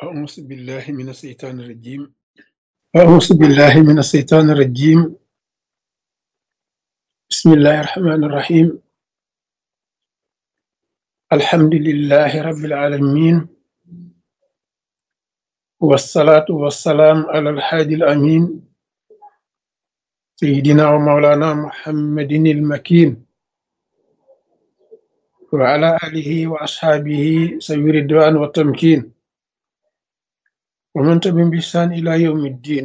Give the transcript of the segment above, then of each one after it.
أعوذ بالله من الشيطان الرجيم أعوذ بالله من الشيطان الرجيم بسم الله الرحمن الرحيم الحمد لله رب العالمين والصلاة والسلام على الحادي الأمين سيدنا ومولانا محمد المكين وعلى آله وأصحابه سوي الرضوان والتمكين ومن تبعهم بإحسان إلى يوم الدين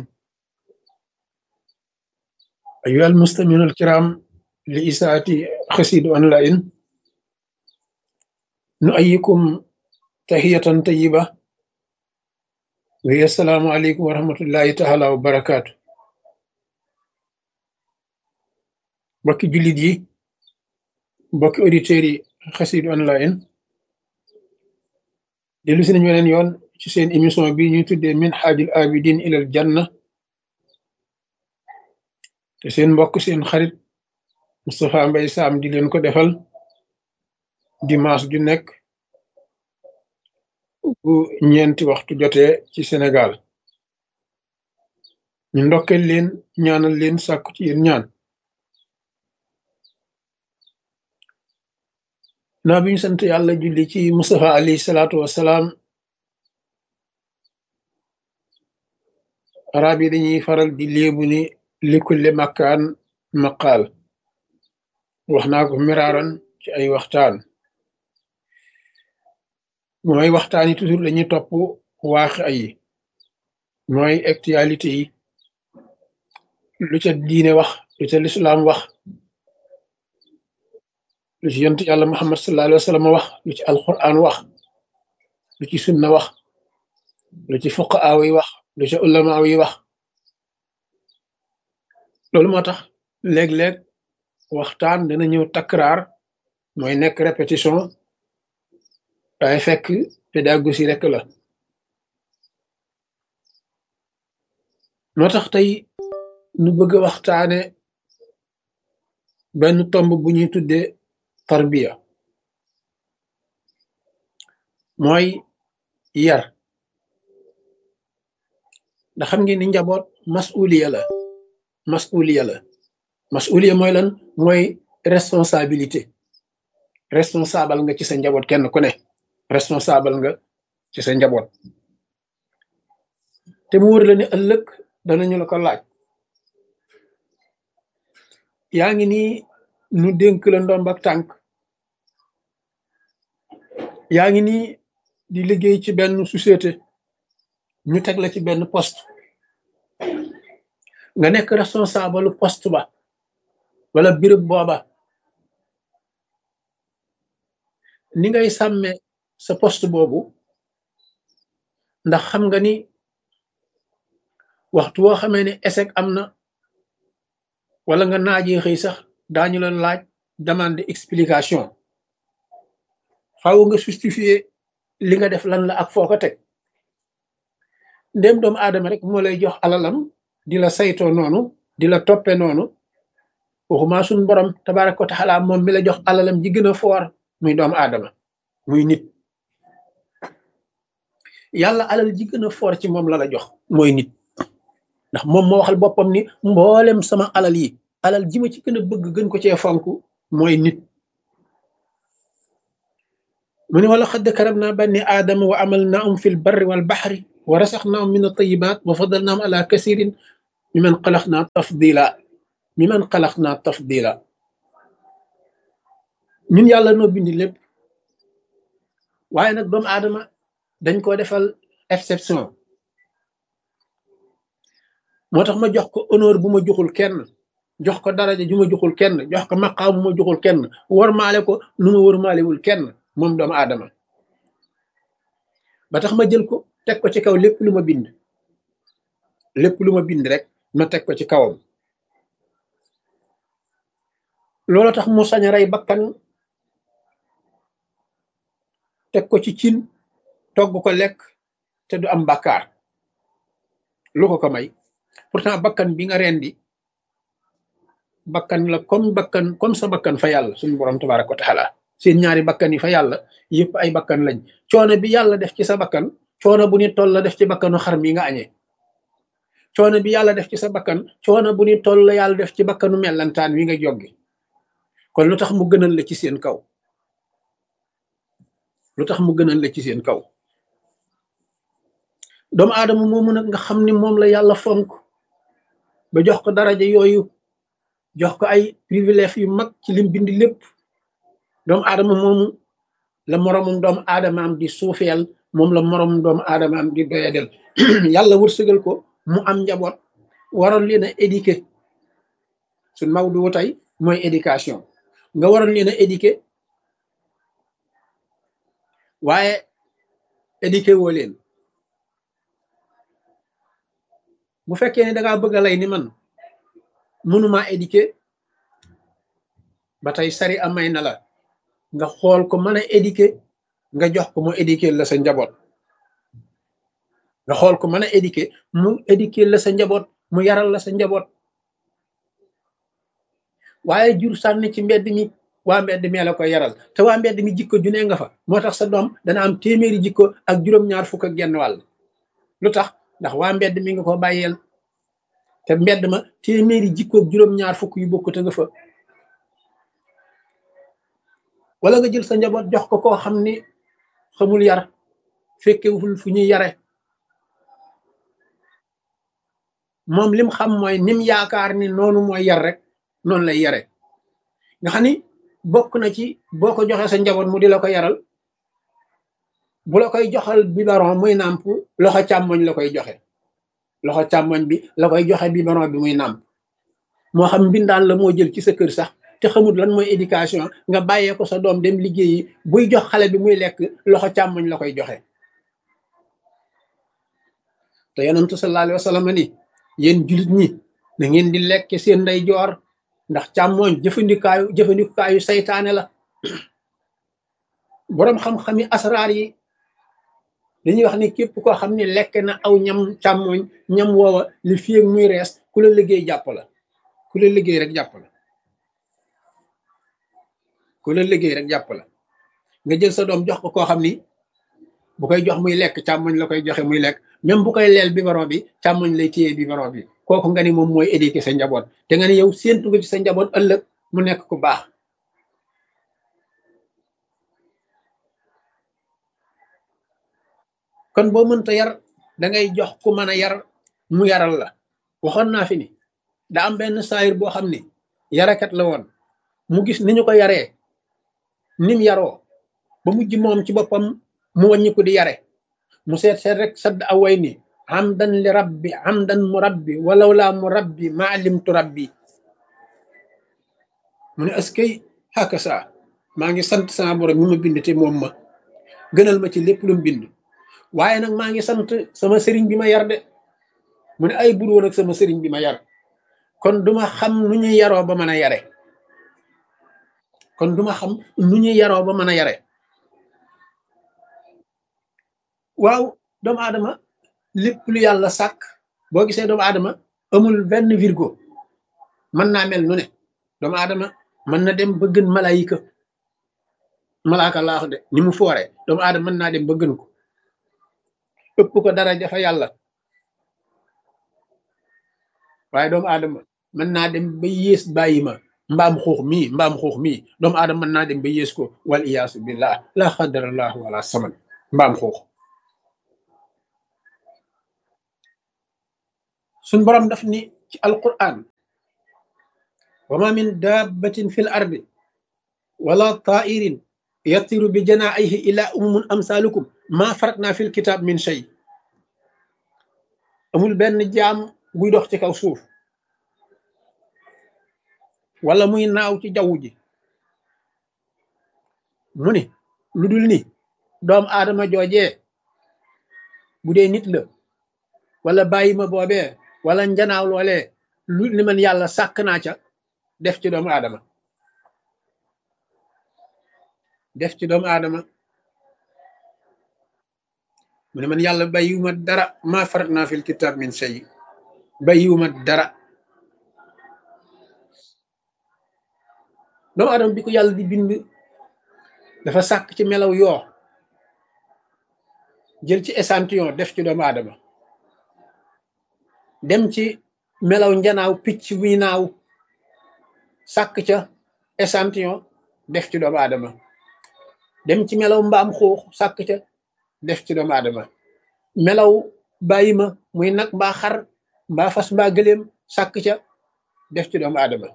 أيها المستمعون الكرام لإساءة خسيد أونلاين نؤيكم تحية طيبة وهي السلام عليكم ورحمة الله تعالى وبركاته bokki jullit yi bokki auditeurs yi xasidu online dellu si nañu weneen yoon ci seen émission bi ñuy tuddee min xaajul abidin ilal janna te seen mbokk seen xarit Moustapha Mbaye Sam di leen ko defal dimanche ju nekk bu ñeenti waxtu jotee ci Sénégal ñu ndokkeel leen ñaanal leen sàkku ci yéen ñaan naa bi ñu sant yàlla julli ci Mustafa alayhi salaatu wassalaam arab yi dañuy faral di léebu ni li kulli makkaan maqaal wax naa ko miraaran ci ay waxtaan mooy waxtaan yi toujours dañuy topp waaxi yi mooy actualité yi lu ca diine wax lu ca lislaam wax lu ci yonent yàlla Muhammad sallallahu alayhi wa sallam wax lu ci alquran wax lu ci sunna wax lu ci fuqaaw yi wax lu ci ulamaaw yi wax loolu moo tax léeg-léeg waxtaan dana ñëw takraar mooy nekk répétition waaye fekk pédagogie rek la moo tax tey nu bëgg a waxtaane benn tomb bu ñuy tuddee tarbiya mooy yar ndax xam ngeen ni njaboot masuliya la masuliya mooy lan mooy responsabilité responsable nga ci sa njaboot kenn ku ne responsable nga ci sa njaboot te mu wër la ne ëllëg danañu la ko laaj yaa ngi nii nu dénk la ndomb ak tànk yaa ngi nii di liggéey ci benn société ñu teg la ci benn poste nga nekk responsable poste ba wala béréb booba ni ngay sàmme sa poste boobu ndax xam nga ni waxtu woo xamee ne échec am na wala nga naajee xëy sax daañu la laaj demande explication faaw nga justifier li nga def lan la ak foo ko teg ndéem doomu aadama rek moo lay jox alalam di la saytoo noonu di la toppe noonu waxuma suñ borom tabaraka wa taala moom mi la jox alalam ji gën a foor muy doomu aadama muy nit yàlla alal ji gën a foor ci moom la jox mooy nit ndax moom moo waxal boppam ni mboolem sama alal yi alal ji ma ci gën a bëgg gën ko cee fonk mooy nit mu ne wala xadd karamna bani aadama wa amalnaahum fil barri wal baxri wa rasaxnaahum min at-tayyibaat wa faddalnaahum ala kasirin mimman xalaqnaa tafdila ñun yàlla noo bindi lépp waaye nag doomu aadama dañ ko defal exception moo tax ma jox ko honneur bu ma joxul kenn jox ko daraja ju ma joxul kenn jox ko maqaam bu ma joxul kenn warmaale ko nu ma warmaalewul kenn moom doomu aadama ba tax ma jël ko teg ko ci kaw lépp lu ma bind rek ma teg ko ci kawam loolu tax mu sañ a rey bakkan teg ko ci cin togg ko lekk te du am bàkkaar lu ko may pourtant bakkan bi nga rendi bakkan la comme sa bakkan fa yàlla suñu borom tabaraka wa taala seen ñaari bakkan yi fa yàlla yëpp ay bakkan lañ coono bi yàlla def ci sa bakkan coono bu ni toll la def ci bakkanu xar mi nga añee coono bi yàlla def ci sa bakkan coono bu ni toll la yàlla def ci bakkanu mellantaan wi nga joggi kon lu tax mu gënal la ci seen kaw lu tax mu gënal la ci seen kaw doomu aadama moomu nag nga xam ni moom la yàlla fonk ba jox ko daraja yooyu jox ko ay privilèges yu mag ci lim bind lépp doomu aadama moomu la moromum doomu aadamaam di suufeel moom la moromum doomu aadamaam di doyadel yàlla wërsëgal ko mu am njaboot waroon leen a éduquer suñ mawdu wu tey mooy éducation nga waroon leen a éduquer waaye éduquer woo leen bu fekkee ne da ngaa bëgg a lay ni man mënumaa éduquer ba tey sari amay na la nga xool ko mën a éduquer nga jox ko mu éduquer la sa njaboot nga xool ko mën a éduquer mu éduquer la sa njaboot mu yaral la sa njaboot waaye jur sànni ci mbedd mi waa mbedd mi la koy yaral te waa mbedd mi jikko ju ne nga fa moo tax sa doom dana am téeméeri jikko ak juróom-ñaar fukk ak genn wàll lu tax ndax waa mbedd mi nga ko bàyyeel te mbedd ma téeméeri jikko ak juróom-ñaar fukk yu bokkute nga fa wala nga jël sa njaboot jox ko koo xam ni xamul yar fekkewul fu ñuy yare moom lim xam mooy nim yaakaar ni noonu mooy yar rek noonu lay yare nga xam ni bokk na ci boo ko joxee sa njaboot mu di la ko yaral bu la koy joxal biberon muy nàmp loxo càmmoñ la koy joxe loxo càmmoñ bi la koy joxe biberon bi muy nàmp moo xam mbindaan la moo jël ci sa kër sax te xamul lan mooy éducation nga bàyyee ko sa doom dem liggéeyi buy jox xale bi muy lekk loxo càmmoñ la koy joxe te yonentu sallallahu alayhi wa sallam ni yéen julit ñi na ngeen di lekk seen ndeyjoor ndax càmmoñ jëfandikaayu saytaane la boroom xam-xami asraar yi dañuy wax ni képp koo xam ne lekk na aw ñam càmmoñ ñam woowa li fii ak muy rees ku la liggéey jàpp la ku la liggéey rek jàpp la ku la liggéey rek jàpp la nga jël sa doom jox ko koo xam ni bu koy jox muy lekk càmmoñ la koy joxe muy lekk même bu koy leel biberon bi càmmoñ lay téye biberon bi kooku nga ni moom mooy éduquer sa njaboot te nga ni yow séentu nga ci sa njaboot ëllëg mu nekk ku baax kon boo mënta yar da ngay jox ku mën a yar mu yaral la waxoon naa fi ni da am benn saayir boo xam ni yarakat la woon mu gis ni ñu ko yaree nim yaroo ba mujj moom ci boppam mu wàññi ko di yare mu seet seet rek sadd away ni hamdan li rabbi hamdan mu rabbi walaw laa mu rabbi ma alimtu rabbi mu ne askay xàkka saa maa ngi sant sama borom mi ma bind te moom ma gënal ma ci lépp lu mu bind waaye nag maa ngi sant sama sëriñ bi ma yar de mu ne ay bur woon ak sama sëriñ bi ma yar kon duma xam nu ñuy yaroo ba mën a yare kon duma xam nu ñuy yaroo ba mën a yare waaw doomu aadama lépp lu yàlla sàkk boo gisee doomu aadama amul benn virgo mën naa mel nu ne doomu aadama mën na dem ba gën malaayika malaaka laax de ni mu fooree doomu aadama mën naa dem ba gën ko ëpp ko daraja fa yàlla waaye doomu aadama mën naa dem ba yées bàyyi ma mbaam xuux mii doomu aadama mën naa dem ba yées ko wal iyaasu billah la xadarallahu wala saman mbaam xuux suñ borom daf ni ci alquran wa ma min dabbatin fil ardi wala tairin yatiru bi janaahihi ila umumun amsalukum ma faratna fil kitab min shay amul benn jaam buy dox ci kaw suuf wala muy naaw ci jaww ji mu ni lu dul ni doomu aadama joojee bu dee nit la wala bàyyi ma boobee wala njanaaw loolee lu li man yàlla sàkk naa ca def ci doomu aadama def ci doomu aadama mu ne man yàlla bàyyiwuma dara maa farat naa fil kitab min shay bàyyiwuma dara doomu aadama bi ko yàlla di bind dafa sàkk ci melaw yoo jël ci échantillon def ci doomu aadama dem ci melaw njanaaw picc muy naaw sàkk ca échantillon def ci doomu aadama dem ci melaw mbaam xuux sàkk ca def ci doomu aadama melaw bàyyi ma muy nag mbaa xar mbaa fas mbaa gëléem sàkk ca def ci doomu aadama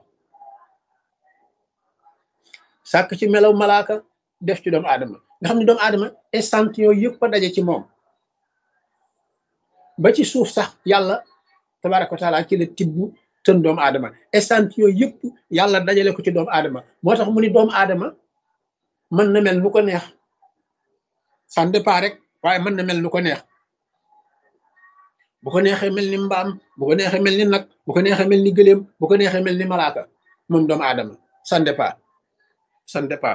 sàkk ci melaw malaaka def ci doomu aadama nga xam ne doomu aadama échantillon yëpp a daje ci moom ba ci suuf sax yàlla tabaraka wa taala ci la tibb tën doomu aadama échantillon yëpp yàlla dajale ko ci doomu aadama moo tax mu ni doomu aadama mën na mel nu ko neex ça dépend rek waaye mën na mel nu ko neex bu ko neexee mel ni mbaam bu ko neexee mel ni nag bu ko neexee mel ni gëléem bu ko neexee mel ni malaaka moom doomu aadama ça dépend ça dépend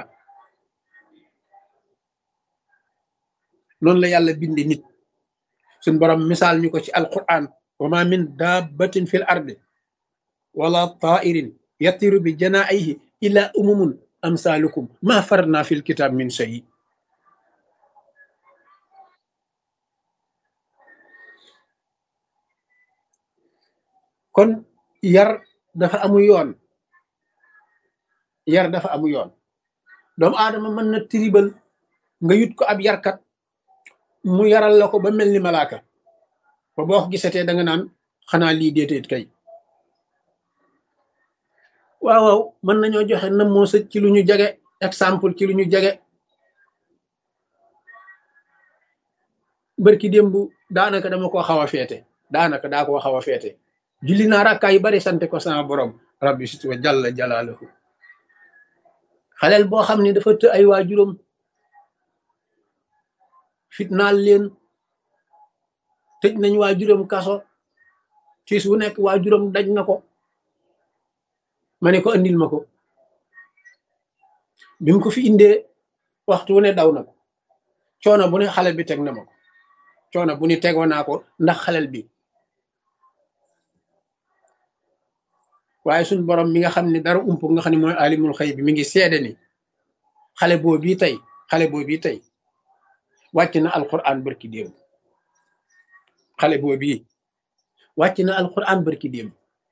noonu la yàlla bindi nit suñ borom misaal ñu ko ci alquran wa ma min dabbatin fil ardi wala tairin yatiru bi janaayihi illa umumun amsalukum ma farna fil kitab min shay kon yar dafa amu yoon yar dafa amu yoon doomu aadama mën na tribal nga yut ko ab yarkat mu yaral la ko ba mel ni malaaka ba boo ko gisatee da nga naan xanaa lii déeteet kay waaw waaw mën nañoo joxe na moo sëj ci lu ñu jege exemple ci lu ñu jege bërki démb daanaka dama koo xaw a feete daanaka daa koo xaw a feete julli naa rakkaa yu bari sante ko sama borom rabbi sit wa jalla jalaaluhu xaleel boo xam ne dafa të ay waajuram fitnaal leen tëj nañ waajuram kaso tiis wu nekk waajuram daj na ko ma ne ko andil ma ko bi mu ko fi indee waxtu wu ne daw na ko coono bu ne xale bi teg na ma ko coono bu ne tegoo naa ko ndax xalel bi waaye suñ borom mi nga xam ne dara ump nga xam ne mooy alimul xëy bi mi ngi seede ni xale boo bii tey wàcc na alquran barki démb xale boo bii wàcc na alquran barki démb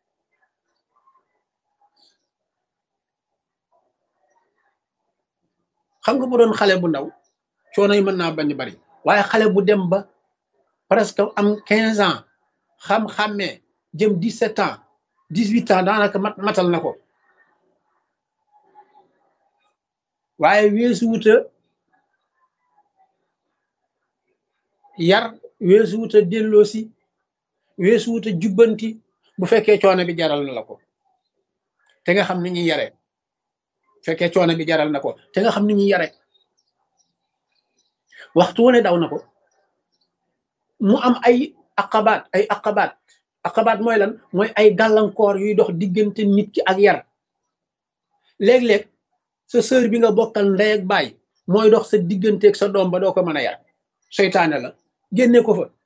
xam nga bu doon xale bu ndaw coono yi mën naa bañ bari waaye xale bu dem ba presque am 15 ans xam-xammee jëm 17 ans 18 ans daanaka matal na ko waaye weesu wuta yar weesu wuta delloosi weesu wuta jubbanti bu fekkee coono bi jaral na la ko te nga xam ni ñuy yare fekkee coono bi jaral na ko te nga xam ni ñuy yare waxtu wu ne daw na ko mu am ay aqabaat mooy lan mooy ay gàllankoor yuy dox diggante nit ki ak yar léeg-léeg sa sœur bi nga bokkal ndey ak baay mooy dox sa digganteeg sa doom ba doo ko mën a yar seytaane la génne ko fa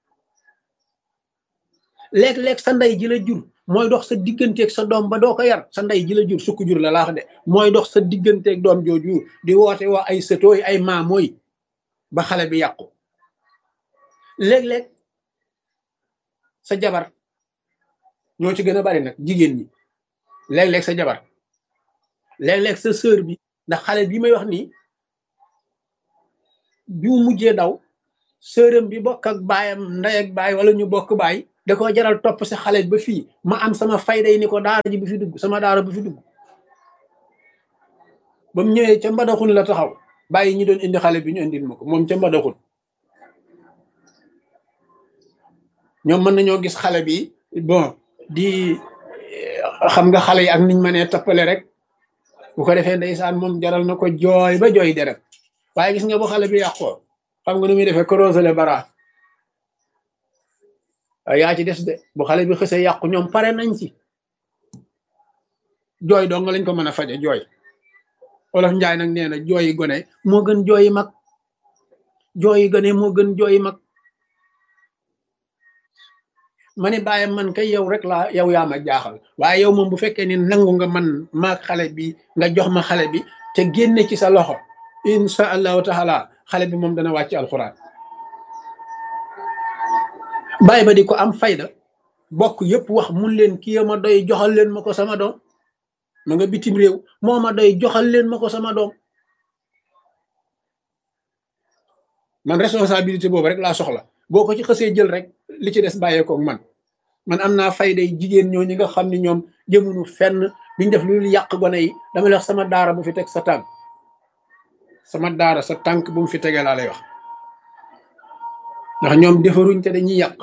léeg-léeg sa ndey ji la jur mooy dox sa digganteeg sa doom ba doo ko yar sa ndey ji la jur sukk jur la laax de mooy dox sa digganteeg doom jooju di woote waa ay sëtooy ay maamooy ba xale bi yàqu léeg-léeg sa jabar ñoo ci gën a bari nag jigéen ñi léeg-léeg sa jabar léeg-léeg sa sœur bi ndax xale bi may wax nii bi mu mujjee daw sœuram bi bokk ak baayam ndey ak baay wala ñu bokk baay da ko jaral topp si xale ba fii ma am sama fayda yi ni ko daara ji bu fi dugg sama daara bu fi dugg ba mu ñëwee ca mbadaxun la taxaw bàyyi ñi doon indi xale bi ñu indil ma ko moom ca mbadaxun ñoom mën nañoo gis xale bi bon di xam nga xale yi ak niñ mënee tappale rek bu ko defee ndeysaan moom jaral na ko jooy ba jooy deret waaye gis nga bu xale bi yàqoo xam nga nu muy defee corosele bara yaa ci des de bu xale bi xësee yàqu ñoom pare nañ ci jooy dong lañ ko mën a faje jooy Wolof Njaay nag nee na jooyi gone moo gën jooyi mag jooyi gone moo gën jooyi mag ma ne bàyyam man kay yow rek laa yow yaa ma jaaxal waaye yow moom bu fekkee ni nangu nga man maag xale bi nga jox ma xale bi te génne ci sa loxo insha allahu taala xale bi moom dana wàcc alxuraan bàyyi ba di ko am fayda bokk yëpp wax mun leen kii ma doy joxal leen ma ko sama doom ma nga bitim réew moo ma doy joxal leen ma ko sama doom man responsabilité boobu rek laa soxla boo ko ci xësee jël rek li ci des bàyyeekoog man am naa fayday jigéen ñoo ñi nga xam ne ñoom jëmunu fenn biñ def lu yàq gone yi dama lay wax sama daara bu fi teg sa tànk sama daara sa tànk bu mu fi tegee laa lay wax ndax ñoom defaruñ te dañuy yàq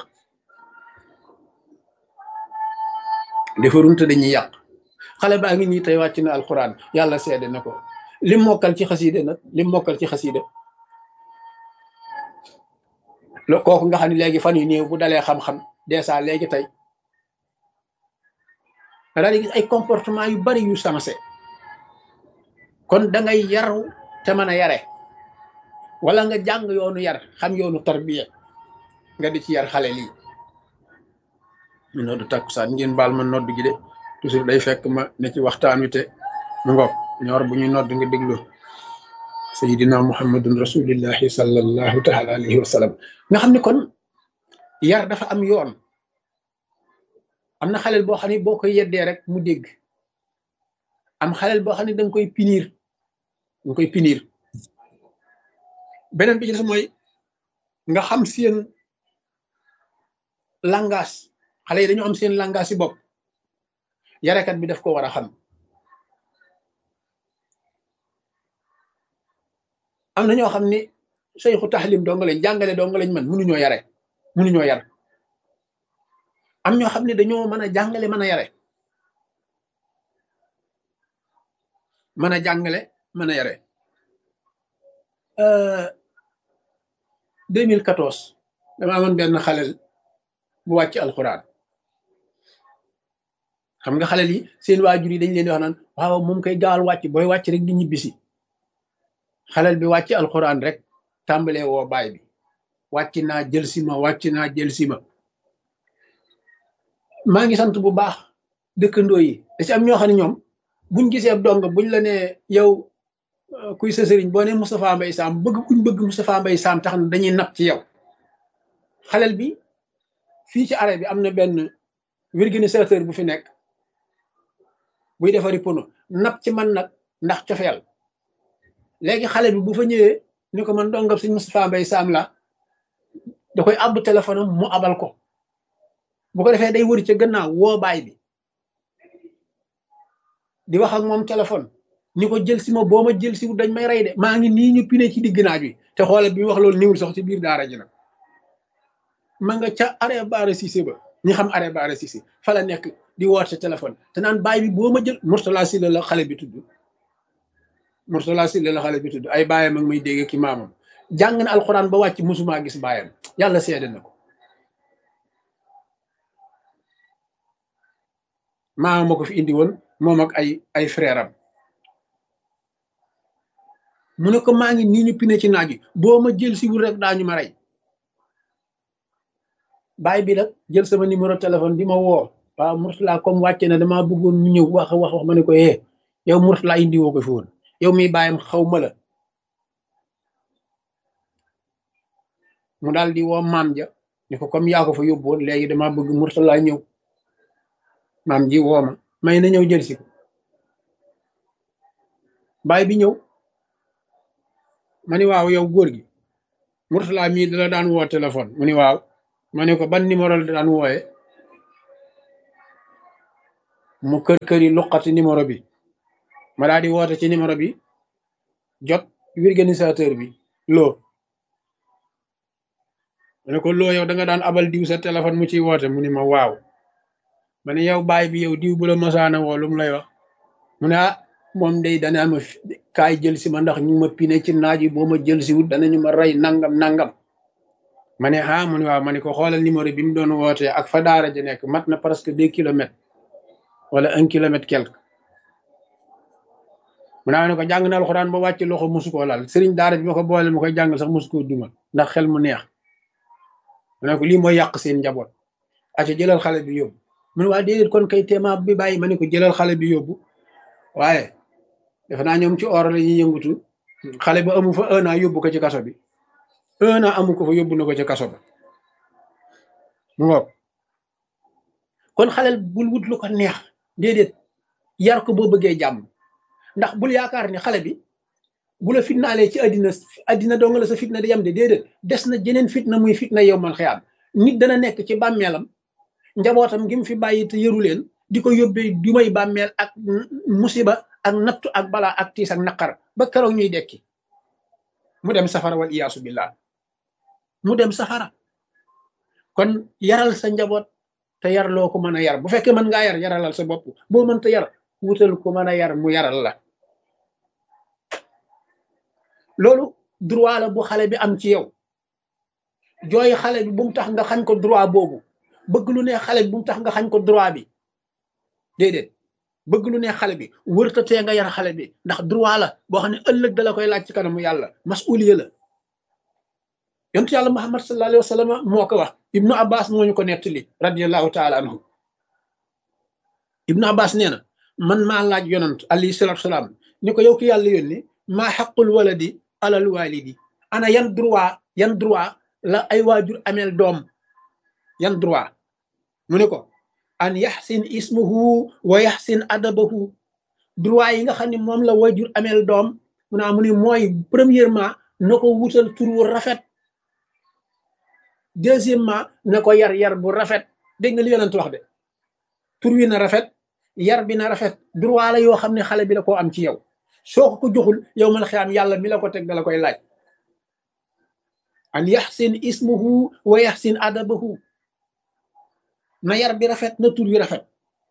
defaruñ te dañuy yàq xale baa ngi nii tey wàcc na alxuraan yàlla seede na ko lim mokkal ci xasiide nag lim mokkal ci xasiide kooku nga xam ne léegi fan yu néew bu dalee xam-xam dèjà léegi tey daal di gis ay comportement yu bari yu sensé kon da ngay yaru te mën a yare wala nga jàng yoonu yar xam yoonu tarbiya nga di ci yar xale lii ñu noddu takkusaan ngeen baal ma nodd gi de toujours day fekk ma ne ci waxtaan wi te mu ngoog ñor bu ñu nodd nga déglu sayidina muhammadun rasulillahi sallallahu taala alayhi wa sallam nga xam ne kon yar dafa am yoon am na xaleel boo xam ne boo koy yeddee rek mu dégg am xaleel boo xam ne danga koy punir beneen bi ci des mooy nga xam seen langage xale yi dañu am seen langage si bopp yarekat bi daf ko war a xam am na ñoo xam ne sayxu taxlim doo nga lañ jàngale doo nga lañ man mënuñoo yar am ñoo xam ne dañoo mën a jàngale mën a yare mën a jàngale mën a yare 2014 dama amoon benn xalel bu wàcc alxuraan xam nga xalel yi seen waajur yi dañ leen di wax naan waaw moom koy gaawal wàcc booy wàcc rek di ñibbisi xalel bi wàcc alxuraan rek tàmbalee woo baay bi wàcc naa jël si ma maa ngi sant bu baax dëkkandoo yi da ci am ñoo xam ne ñoom buñ gisee ab dong buñ la ne yow kuy sa sëriñ boo ne Moustapha Mbaye Sam kuñ bëgg Moustapha Mbaye Sam tax na dañuy napp ci yow xalel bi fii ci arrêt bi am na benn organisateur bu fi nekk buy defari pono napp ci man nag ndax cofeel léegi xale bi bu fa ñëwee ni ko man dongab sëñ Moustapha Mbaye Sam la da koy àbb téléphone am mu abal ko bu ko defee day wëri ca gannaaw woo baay bi di wax ak moom téléphone ni ko jël si ma boo ma jël si dañ may rey de maa ngi nii ñu pine ci digg naaj wi te xoolal bi wax loolu niwul sax ci biir daara ji nag ma nga ca arrêt Bara Cissé ba ñi xam arrêt Bara Cissé fa la nekk di woote téléphone te naan baay bi boo ma jël Mourtala Sylla la xale bi tudd Mourtala Sylla la xale bi tudd ay baayam ak may dégg ki maamam jàng na alxuraan ba wàcc mosumaa gis baayam yàlla seede na ko maamam ma ko fi indi woon moom ak ay frère am mu ne ko maa ngi nii ñu pine ci naaj wi boo ma jël si wul rek daañu ma rey baay bi nag jël sama numéro téléphone di ma woo waaw Mourtala comme wàcce na damaa bëggoon mu ñëw wax ma ne ko yow Mourtala indi woo ko fi woon yow miy bàyyam xaw ma la mu daal di woo maam ja ni ko comme yaa ko fa yóbbu woon léegi damaa bëgg Mourtala ñëw maam ji woo ma may na ñëw jël si ko baay bi ñëw ma ni waaw yow góor gi Mourtala mii dala daan woo téléphone mu ni waaw ma ne ko ban numéro la daan wooye mu kër yi luqati numéro bi ma daal di woote ci numéro bi jot organisateur bi loo ma ne ko loo yow da nga daan abal diw sa téléphone mu ciy woote mu ni ma waaw ma ne yow baay bi yow diw bu la masaana woo lu mu lay wax mu ne moom day danaa ma kaay jël si ma ndax ñu ma pine ci naaj yi boo ma jël si wut danañu ma rey nangam ma ne mu ne waaw ma ne ko xoolal numéro bi mu doon wootee ak fa daara ja nekk mat na presque 2 kilomètres wala 1 kilomètre quelque mu naa ne ko jàng na alxuraan ba wàcc loxo mosu koo laal sëriñ daara bi ma ko boole ma koy jàngal sax mosu koo dumal ndax xel mu neex mu ne ko lii mooy yàq seen njaboot aca jëlal xale bi yóbbu mu ne waa déedéet kon kay téema bi bàyyi ma ne ko jëlal xale bi yóbbu waaye defe naa ñoom ci or la ñuy yëngutu xale ba amu fa 1 an yóbbu ko ci kaso bi 1 an amu ko fa yóbbu na ko ci kaso ba mu ngoog kon xalel bul wut lu ko neex déedéet yar ko boo bëggee jàmm ndax bul yaakaar ni xale bi bu la fitnaalee ci àddina dong la sa fitna di yam de déedéet des na jeneen fitna muy fitna yow man xiyaam nit dana nekk ci bàmmeelam njabootam gi mu fi bàyyi te yëru leen di ko yóbbee du may bàmmeel ak musiba ak nattu ak balaa ak tiis ak naqar ba keroog ñuy dekki mu dem safara wal iyaasu billah mu dem safara kon yaral sa njaboot te yar loo ko mën a yar bu fekkee mën ngaa yar yaralal sa bopp boo mënta yar wutal ko mën a yar mu yaral la loolu droit la bu xale bi am ci yow jooy xale bi bu mu tax nga xañ ko droit boobu bëgg lu ne xale bi bu mu tax nga xañ ko droit bi déedéet bëgg lu ne xale bi wërta tee nga yar xale bi ndax droit la boo xam ne ëllëg dala koy laaj ci kanamu yàlla masuliya la yontu yàlla muhammad sallallahu alayhi wa sallam moo ko wax ibnu abbas moo ñu ko nettali radiallahu taala anhu ibnu abbas nee na man maa laaj yonant alayhi salatu salaam ni ko yow ki yàlla yónni maa xaqul waladi alal walidi ana yan droit la ay waajur ameel doom yan droit mu ne ko an yaxsin ismuhu wa yaxsin adabahu droit yi nga xam ne moom la waajur ameel doom mu ne mooy premièrement na ko wutal tur wu rafet deuxièmement na ko yar bu rafet dégg nga li yonent wax de tur wi na rafet yar bi na rafet droit la yoo xam ne xale bi la koo am ci yow soo ko joxul yow mal xiyaam yàlla mi la ko teg da la koy laaj an yaxsin ismuhu wa yaxsin adabahu na yar bi rafet na tur wi rafet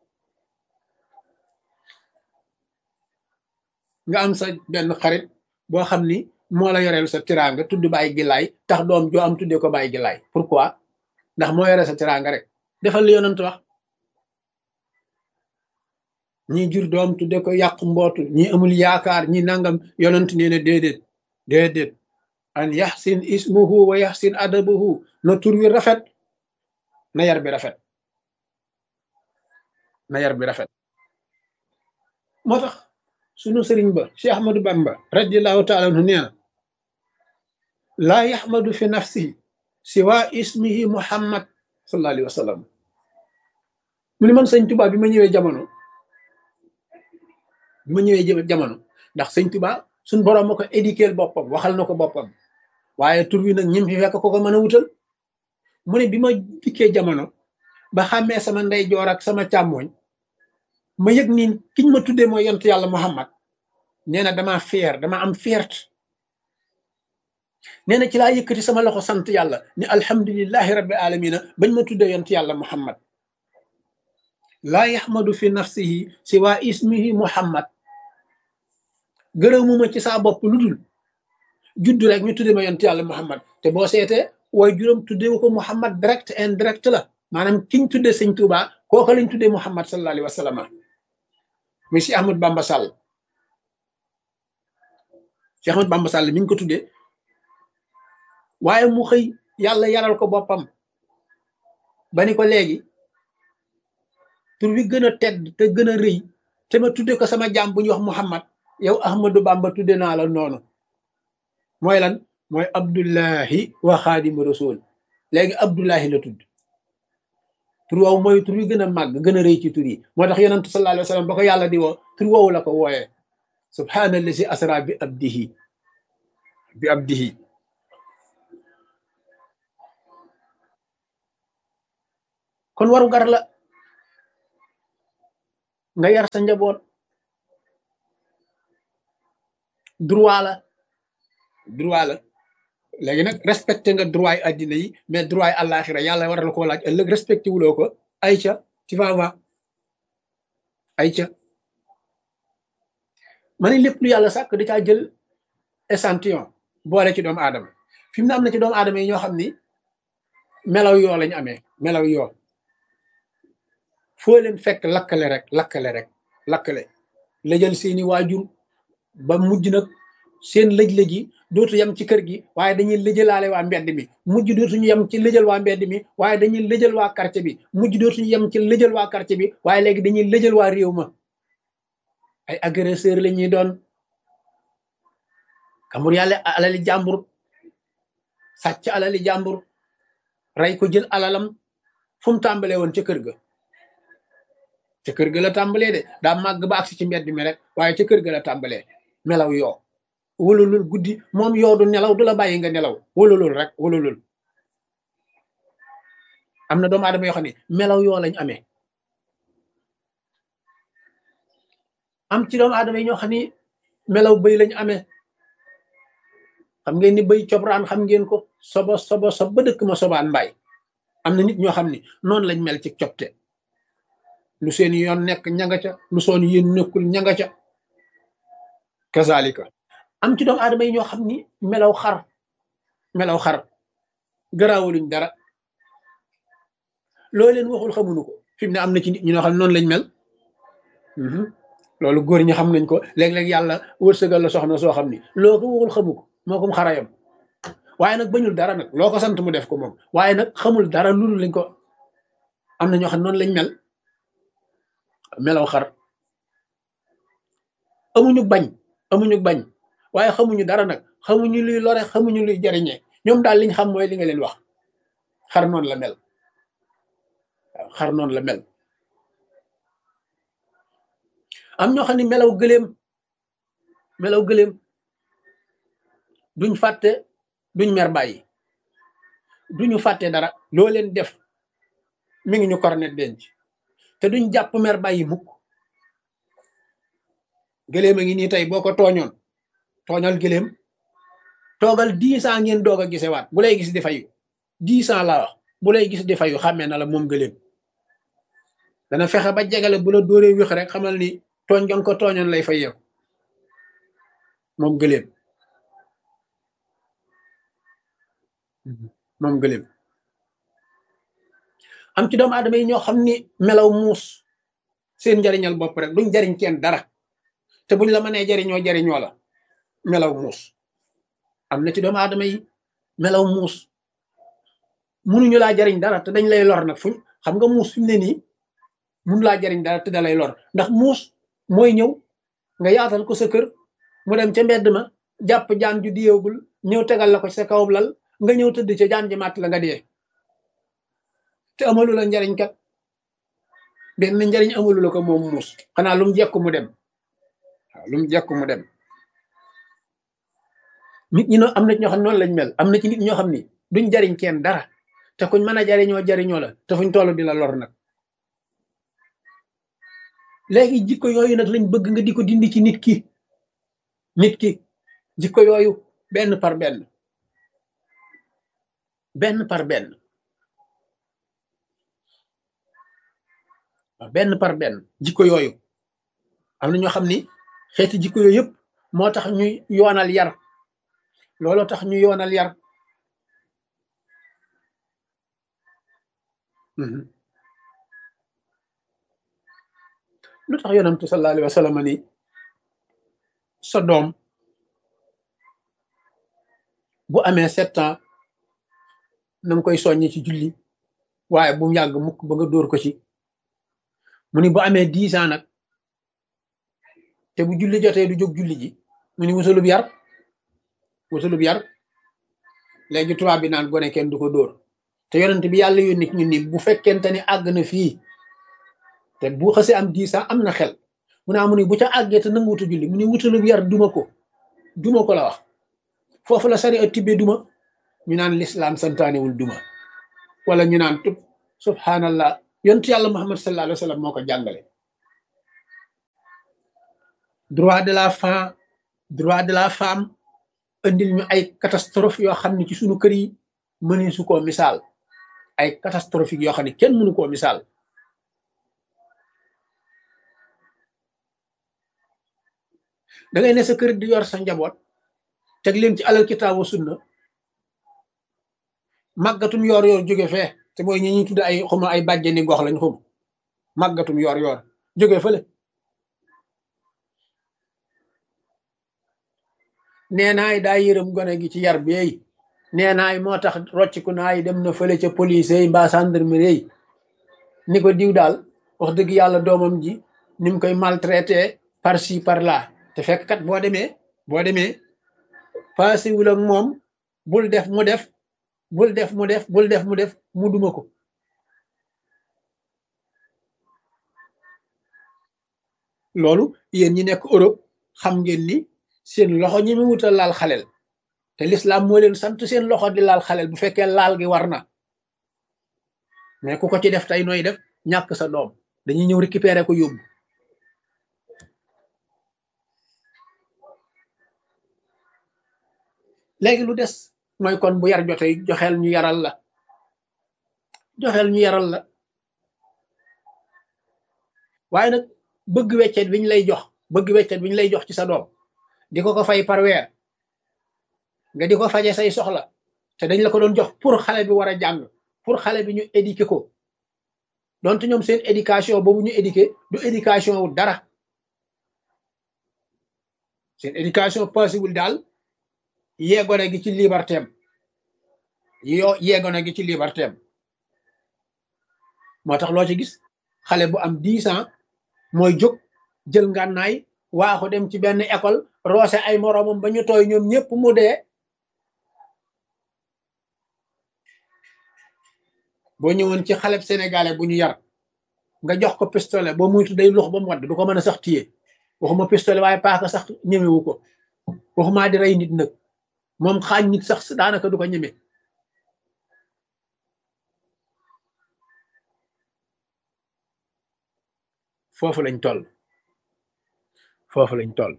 nga am sa benn xarit boo xam ni moo la yoreel sa tiraanga tudd bàyyi gilaay tax doom joo am tuddee ko bàyyi gilaay pourquoi ndax moo yoreel sa tiraanga rek defal li yonent wax ñi jur doom tuddee ko yàq mbootu ñi amul yaakaar ñi nangam yonent nee na déedéet an yaxsin ismuhu wa yaxsin adabuhu na tur wi rafet na yar bi rafet moo tax sunu sëriñ ba Cheikh Ahmadou Bamba radiallahu taala anhu nee na laa yaxmadu fi nafsihi siwa ismihi muhammad sallallahu alayhi wa sallam mu ni man sëñ Tuubaa bi ma ñëwee jamono ndax sëñ Tuubaa suñ boroom ma ko éduquer boppam waxal na ko boppam waaye tur wi nag ñim fi fekk ko mën a wutal mu ne bi ma dikkee jamono ba xàmmee sama ndeyjoor ak sama càmmooñ ma yëg ni kiñ ma tuddee mooy yontu yàlla muhammad nee na dama am fierté nee na ci laa yëkkati sama loxo sant yàlla ni alhamdulillahi rabbil alamina bañ ma tuddee yontu yàlla muhammad laa yaxmadu fi nafsihi siwa ismihi muhammad gërëmuma ci saa bopp lu dul juddu rek ñu tuddee ma yontu yàlla muhammad te boo seetee waaye juróom tuddee ko muhammad direct indirect la maanaam kiñ tuddee sëñ Tuubaa kooka lañ tuddee muhammad sallallahu alayhi wa sallam muy si Ahmad Bamba Sall si Ahmad Bamba Sall mi ñu ko tuddee waaye mu xëy yàlla yaral ko boppam ba ni ko léegi tur wi gën a tedd te gën a rëy te ma tudde ko sama jaam bu ñuy wax muhammad yow Ahmadou Bamba tudde naa la noonu mooy lan mooy abdullahi wa xaadimu rasul léegi abdullahi la tudd tur woowu mooy tur wi gën a màgg gën a rëy ci tur yi moo tax yonent sallallahu alayhi wa sallam ba ko yàlla di woo tur woowu la ko wooyee subhaanallazi asra bi abdihi kon waru gar la nga yar sa njaboot droit la léegi nag respecté nga droit yi addina yi mais droit yi àllaaxira yàlla war la koo laaj ëllëg respecté wuloo ko ayca tu vas va ayca ma ne lépp lu yàlla sàkk da caa jël échantillon boole ci doomu aadama fi mu ne am na ci doomu aadama yi ñoo xam ni melaw yoo lañu amee melaw yoo foo leen fekk lakkale la jël seeni waajur ba mujj nag seen lëj-lëj yi dootu yem ci kër gi waaye dañuy lëjalaale waa mbedd mi mujj dootuñu yem ci lëjal waa mbedd mi waaye dañuy lëjal waa quartier bi mujj dootuñu yem ci lëjal waa quartier bi waaye léegi dañuy lëjal waa réew ma ay agresseur la ñuy doon kamur yàlla alali jàmbur sàcc alali jàmbur rey ko jël alalam fu mu tàmbalee woon ca kër ga ca kër ga la tàmbalee de daa màgg ba agsi ci mbedd mi rek waaye ca kër ga la tàmbalee melaw yoo wululul guddi moom yoo du nelaw du la bàyyi nga nelaw wululul rek wululul am na doomu aadama yoo xam ne melaw yoo lañ amee am ci doomu aadama yi ñoo xam ni melaw bëy lañ amee xam ngeen ni bëy cobraan xam ngeen ko sobo ba dëkk ma sobaan mbaay am na nit ñoo xam ni noonu lañ mel ci copte lu seen yoon nekk ñanga ca lu soon yéen nekkul ñanga ca kazalika am ci doomu aadama yi ñoo xam ni melaw xar garaawuluñ dara loo leen waxul xamuñu ko fi mu ne am na ci nit ñoo xam ne noonu lañ mel loolu góor ñi xam nañ ko léeg-léeg yàlla wërsëgal la soxna soo xam ni loo ko waxul xamu ko moo ko xarayam waaye nag bañul dara nag loo ko sant mu def ko moom waaye nag xamul dara loolu lañ ko am na ñoo xam ne noonu lañ mel melaw xar amuñu bañ waaye xamuñu dara nag xamuñu luy lore xamuñu luy jariñee ñoom daal liñ xam mooy li nga leen wax xar noonu la mel waaw xar noonu la mel am ñoo xam ne melaw gëléem duñ fàtte duñ mer bàyyi duñu fàtte dara loo leen def mi ngi ñu kornet denc te duñ jàpp mer bàyyi mukk gëléem a ngi nii tey boo ko tooñal gëléem toogal 10 ans ngeen doog a gisewaat bu lay gis di fayu 10 ans laa wax bu lay gis di fayu xàmmee na la moom gëléem dana fexe ba jegale bu la dóoree wéx rek xamal ni tooñ nga ko tooñoon lay fay yow moom gëléem am ci doomu aadama yi ñoo xam ni melaw muus seen njariñal bopp rek duñ jariñ kenn dara te buñ la mënee jariñoo la melaw muus am na ci doomu aadama yi melaw muus munuñu laa jariñ dara te dañ lay lor nag fuñ xam nga muus fi mu ne nii mun laa jariñ dara te da lay lor ndax muus mooy ñëw nga yaatal ko sa kër mu dem ca mbedd ma jàpp jaan ju diyeegul ñëw tegal la ko sa kaw lal nga ñëw tëdd ca jaan ji màtt la nga dee te amalu la njariñ kat benn njariñ amalu la ko moom muus xanaa lu mu jekku mu dem waaw lu mu jekku mu dem nit ñi am na ci ñoo xam ne noonu lañ mel am na ci nit ñoo xam ni duñ jariñ kenn dara te kuñ mën a jariñoo la te fuñ toll di la lor nag léegi jikko yooyu nag lañ bëgg nga di ko dindi ci nit ki jikko yooyu benn par benn jikko yooyu am na ñoo xam ni xeeti jikko yooyu yëpp moo tax ñuy yoonal yar looloo tax ñu yoonal yar lu tax yonantu sallallahu alayhi wa sallam ni sa doom bu amee 7 ans na nga koy soññi ci julli waaye bu mu yàgg mukk ba nga dóor ko ci mu ni bu amee 10 ans nag te bu julli jotee du jóg julli ji mu ni wutalub yar léegi tubaab bi naan gone kenn du ko dóor te yonent bi yàlla yónni ñun ni bu fekkente ni àgg na fii te bu xasee am 10 ans am na xel mu ni bu ca àggee te nangu wuta julli mu ni wutalub yar duma ko la wax foofu la sari a tibbe duma ñu naan lislaam santaanewul duma wala ñu naan tub subhanallah yonent yàlla muhammad sallallahu alayhi wa sallam moo ko jàngale droit de la femme indil ñu ay catastrophe yoo xam ne ci suñu kër yi mënee su koo misaal ay catastrophique yoo xam ne kenn mënu koo misaal da ngay ne sa kër di yor sa njaboot teg leen ci alal kitaabu sunna màggatum yoor jóge fee te mooy ñi ñuy tudd ay xuma ay bàjjeni gox lañ xum màggatum yoor jóge fële nee naay daa yërëm gone gi ci yar bi nee naay moo tax rocciku naay dem na fële ca police yi mbaa gendarmerie yi ni ko diw daal wax dëgg yàlla doomam ji ni mu koy maltraité par ci par là te fekk kat boo demee passé wul ak moom bul def mu def mu duma ko loolu yéen ñi nekk Europe xam ngeen ni seen loxo ñi mu wutal laal xaleel te l'islam moo leen sant seen loxo di laal xaleel bu fekkee laal gi war na mais ku ko ci def tey nooy def ñàkk sa doom dañuy ñëw récupérer ko yóbbu. léegi lu des mooy kon bu yar jotee joxeel ñu yaral la joxeel ñu yaral la waaye nag bëgg weccet bi ñu lay jox bëgg weccet bi ñu lay jox ci sa doom di ko fay par weer nga di ko faje say soxla te dañ la ko doon jox pour xale bi war a jàng pour xale bi ñu éduquer ko donte ñoom seen éducation boobu ñu éduquer du éducation wu dara seen éducation possible daal yeegone gi ci liberté am yeegone gi ci liberté am moo tax loo ci gis xale bu am 10 ans mooy jóg jël ngànnaay waaxu dem ci benn école roose ay moroomam ba ñu tooy ñoom ñëpp mu dee boo ñëwoon ci xaleb sénégalais bu ñu yar nga jox ko pistolet boo muytu day lux ba mu wadd du ko mën a sax téye waxuma pistolet waaye paaka sax ñemewu ko waxumaa di rey nit nag moom xaañ nit sax daanaka du ko ñeme foofu lañ toll foofu lañ toll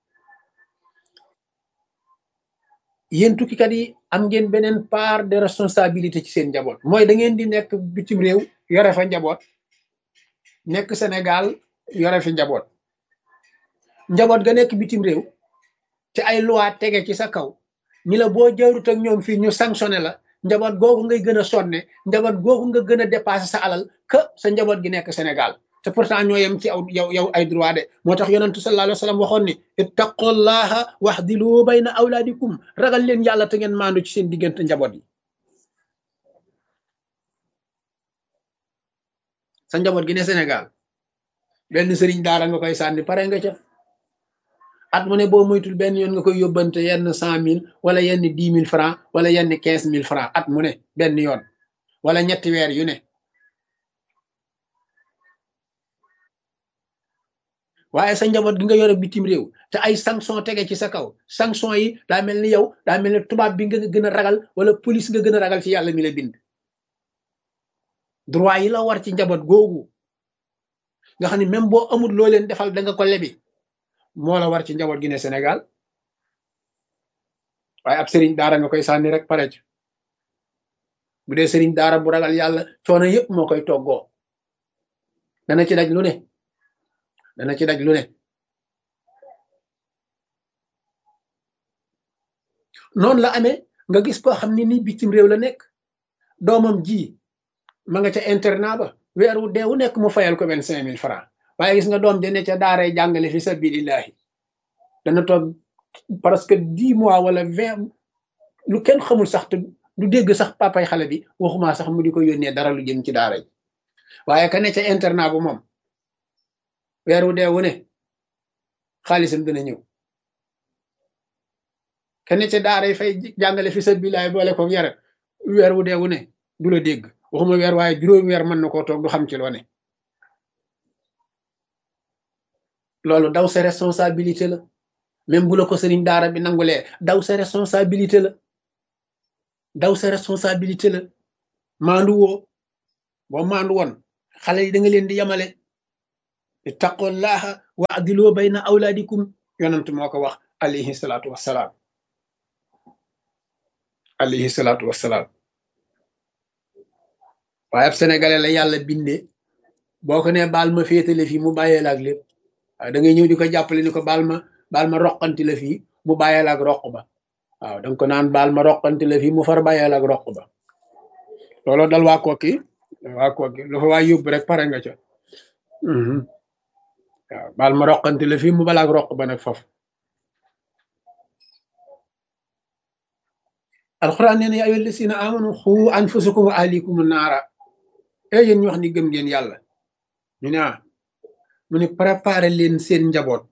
yéen tukkikat yi am ngeen beneen part de responsabilité ci seen njaboot mooy da ngeen di nekk bitim réew yore fa njaboot nekk Sénégal yore fi njaboot ga nekk bitim réew te ay loi tege ci sa kaw ñi la boo jaarut ak ñoom fii ñu sanctionné la njaboot googu ngay gën a sonne njaboot googu nga gën a dépassé sa alal que sa njaboot gi nekk Sénégal te pourtant ñoo yem ci yow ay droit de moo tax yonentu sallallahu alayhi wa sallam waxoon ni ittaqullaha waxdilu bayna awlaadikum ragal leen yàlla te ngeen maandu ci seen diggante njaboot yi sa njaboot gi ne Sénégal benn sëriñ daara nga koy sànni pare nga ca at mu ne boo moytul benn yoon nga koy yóbbante yenn 100.000 wala yenn 10.000 francs wala yenn 15.000 francs at mu ne benn yoon wala ñetti weer yu ne waaye sa njaboot gi nga yore bitim réew te ay sanction tege ci sa kaw sanction yi daa mel ni yow daa mel ni tubaab bi nga gën a ragal wala police nga gën a ragal ci yàlla mi la bind droit yi la war ci njaboot googu nga xam ne même boo amul loo leen defal da nga ko lebi moo la war ci njaboot gi ne Sénégal waaye ab sëriñ daara nga koy sànni rek pare ci bu dee sëriñ daara bu ragal yàlla coono yëpp moo koy toggoo dana ci daj lu ne dana ci daj lu ne noonu la amee nga gis koo xam ne nii bitim réew la nekk doomam ji ma nga ca internat ba weer wu dee wu nekk mu fayal ko 25.000 francs waaye gis nga doom ja ne ca daaray jàngale fi sabilillahi dana toog presque 10 mois wala 20 lu kenn xamul sax te du dégg sax papay xale bi waxuma sax mu di ko yónnee dara lu jëm ci daara ji waaye ka ne ca internat bu moom weer wu dee wu ne xaalisam dina ñëw ka ne ca daara yi fay jàngale fi sabilillahi boole ko yare weer wu dee wu ne du la dégg waxuma weer waaye juróomi weer mën na koo toog du xam ci loo ne loolu daw sa responsabilité la même bu la ko sëriñ daara bi nangulee daw sa responsabilité la daw sa responsabilité la maandu woo boo maandu woon xale yi da nga leen di yamale ittaqullaha wa'dilu bayna awlaadikum yonent moo ko wax alayhi salaatu wassalaam alayhi salaatu wassalaam waaye ab sénégalais la yàlla bindee boo ko nee baal ma féetale fii mu bàyyee la ak lépp waaw da ngay ñëw di ko jàppale ni ko baal ma roqanti la fii mu bàyyee la ak roq ba waaw danga ko naan baal ma roqanti la fii mu far bàyyee la ak roq ba looloo dal waa kooki lu fa waa yóbbu rek pare nga ca waaw baal ma roqanti la fii mu bala ak roq ba nag foofu alxuraan nee na yaa ayyuhal lazina amanu xuu anfusakum wa ahlikum naara yéen ñu wax ni gëm ngeen yàlla ñu ne mu ne préparé leen seen njaboot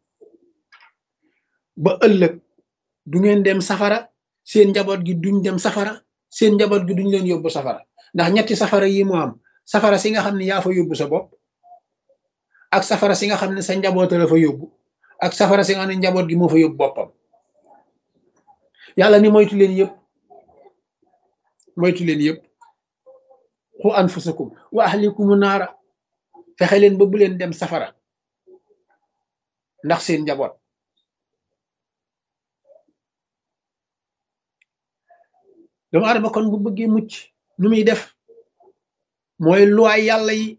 ba ëllëg du ngeen dem safara seen njaboot gi duñ dem safara seen njaboot gi duñ leen yóbbu safara ndax ñetti safara yi mu am safara si nga xam ne yaa fa yóbbu sa bopp ak safara si nga xam ne sa njaboot la fa yóbbu ak safara si nga xam ne njaboot gi moo fa yóbbu boppam yàlla ni moytu leen yëpp xu anfusakum wa ahlikumu naara fexe leen ba bu leen dem safara ndax seen njaboot doomu aadama kon bu bëggee mucc nu muy def mooy luwaay yàlla yi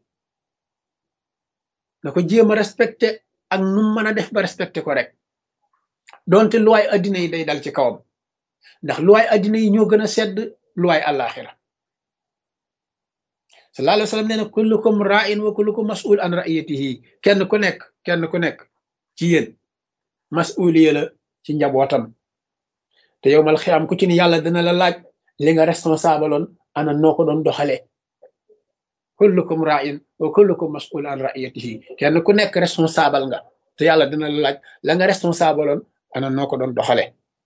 na ko jéem a respecté ak nu mën a def ba respecté ko rek donte luwaay addina yi day dal ci kawam ndax luwaay addina yi ñoo gën a sedd luwaay àllaaxira sallallahu alayhi wa sallam nee na kullukum ra'in wa kullukum mas'ul an ra'iyatihi kenn ku nekk ci yéen mas'uliya la ci njabootam te yow mal xiyaam ku ci ni yàlla dina la laaj li nga responsable oon ana noo ko doon doxale kullukum ra'in wa kullukum mas'ul an ra'iyatihi kenn ku nekk responsable nga te yàlla dina la laaj la nga responsable oon ana noo ko doon doxale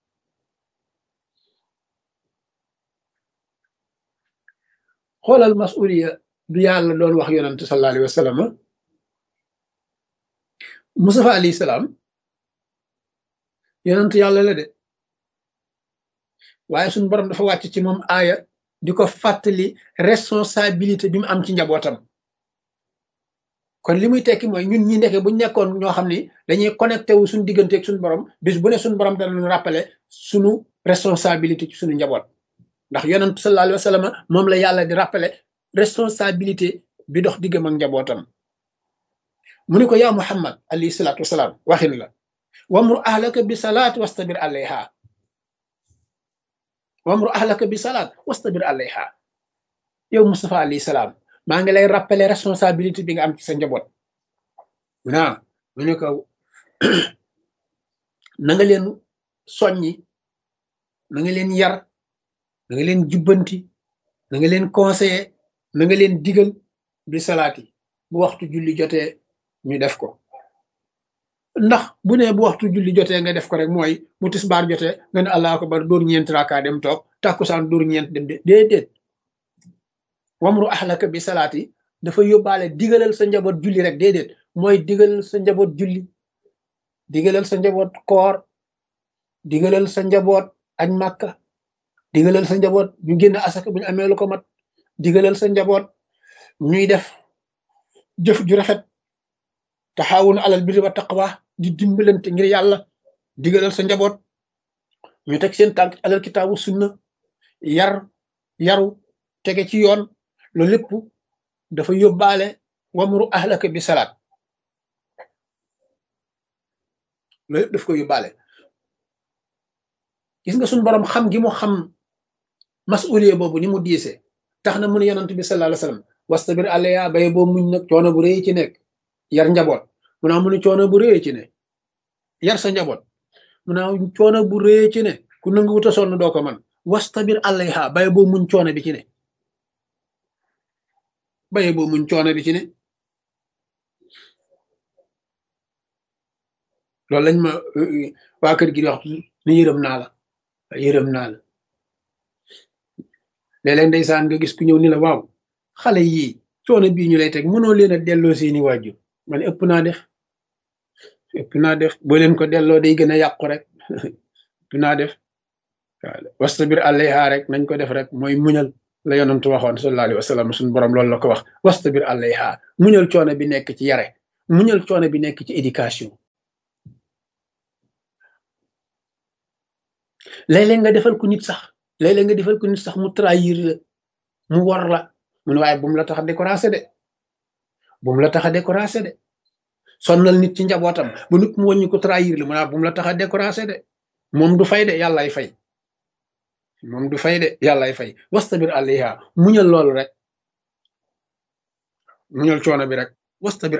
xoolal mas'uliya du yàlla doon wax yonent sallallahu alayhi wa sallam Mustafa alayhi salaam yonent yàlla la de waaye suñu borom dafa wàcc ci moom aaya di ko fàttali responsabilité bi mu am ci njabootam kon li muy tekki mooy ñun ñi nekke buñ nekkoon ñoo xam ni dañuy connecté wu suñu digganteeg suñu borom bis bu ne suñu borom dana ñu rappelé suñu responsabilité ci suñu njaboot ndax yonent sallallahu alayhi wa sallam moom la yàlla di rappelé responsabilité bi dox diggam ak njabootam mu ni ko yaa Muhammad alayhi salaatu wasalaam waxin la wamru ahlaka bi salaat wastabir alayha wamru ahlaka bi salaat wastabir alayha yow Mustafa alayhi salaam maa ngi lay rappeler responsabilité bi nga am ci sa njaboot mu ne ko na nga leen soññi na nga leen yar na nga leen jubbanti na nga leen conseiller na nga leen digal bi salaati bu waxtu julli jotee ñu def ko ndax bu ne bu waxtu julli jotee nga def ko rek mooy bu tisbaar jotee nga ne allahu akbar dóor ñeent raaka dem toog tàkkusaan dóor ñeent dem de déedéet wamru ahlaka bi salaati dafa yóbbaale digalal sa njaboot julli rek déedéet mooy digalal sa njaboot julli digalal sa njaboot koor digalal sa njaboot añ màkka digalal sa njaboot ñu génn asaka bu ñu amee lu ko mat digalal sa njaboot ñuy def jëf ju rafet taxaawun alal birri wa taqwa di dimbalante ngir yàlla digalal sa njaboot ñu teg seen tànk alal kitaabu sunna yaru tege ci yoon loolu lépp dafa yóbbaale wamru ahlaka bi salaat loolu lépp daf ko yóbbaale gis nga suñu borom xam gi mu xam masuliya boobu ni mu diise tax na mu ne yonent bi sallallahu alayhi wasallam wastabir alayha bay boo muñ nag coono bu rëy ci nekk yar njaboot mu naa mu ne coono bu rëy ci ne yar sa njaboot mu naa coono bu rëy ci ne ku nangu wuta sonn doo ko man wastabir alayha bay boo muñ coono bi ci ne baye boo muñ coono bi ci ne loolu lañ ma waa kër gi di wax ni yërëm naa la léeg-léeg ndeysaan nga gis ku ñëw ni la waaw xale yii coono bii ñu lay teg mënoo leen a delloo seeni waajur man ëpp naa def boo leen ko delloo day gën a yàqu rek ëpp naa def waaw wastabir alayha rek nañ ko def rek mooy muñal la yonantu waxoon sallallahu alayhi wa sallam suñu borom loolu la ko wax wastabir alayha muñal coono bi nekk ci yare muñal coono bi nekk ci éducation léeg-léeg nga defal ko nit sax mu trahir la mu war la mun waaye bu mu la tax a découragé de sonnal nit ci njabootam bu nit mu wàññi ko trahir la mu naa bu mu la tax a découragé de moom du fay de yàllaay fay wastabir alayha muñal loolu rek muñal coono bi rek wastabir